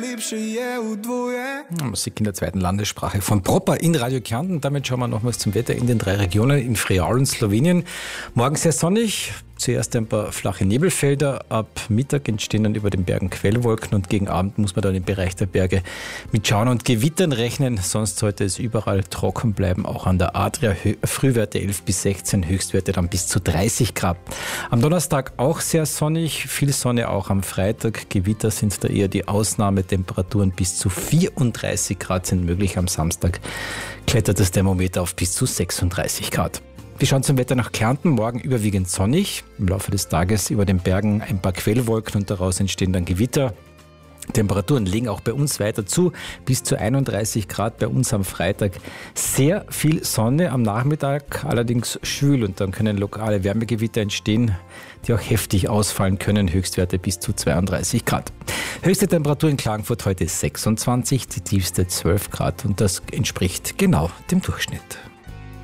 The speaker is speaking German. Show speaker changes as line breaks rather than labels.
Musik in der zweiten Landessprache von Proper in Radio Kärnten. Damit schauen wir nochmals zum Wetter in den 3 Regionen, in Friaul und Slowenien. Morgen sehr sonnig. Zuerst ein paar flache Nebelfelder. Ab Mittag entstehen dann über den Bergen Quellwolken und gegen Abend muss man dann im Bereich der Berge mit Schauern und Gewittern rechnen. Sonst sollte es überall trocken bleiben, auch an der Adria. Frühwerte 11 bis 16, Höchstwerte dann bis zu 30 Grad. Am Donnerstag auch sehr sonnig, viel Sonne auch am Freitag. Gewitter sind da eher die Ausnahme. Temperaturen bis zu 34 Grad sind möglich. Am Samstag klettert das Thermometer auf bis zu 36 Grad. Wir schauen zum Wetter nach Kärnten. Morgen überwiegend sonnig. Im Laufe des Tages über den Bergen ein paar Quellwolken und daraus entstehen dann Gewitter. Temperaturen legen auch bei uns weiter zu, bis zu 31 Grad bei uns am Freitag. Sehr viel Sonne am Nachmittag, allerdings schwül und dann können lokale Wärmegewitter entstehen, die auch heftig ausfallen können. Höchstwerte bis zu 32 Grad. Höchste Temperatur in Klagenfurt heute 26, die tiefste 12 Grad und das entspricht genau dem Durchschnitt.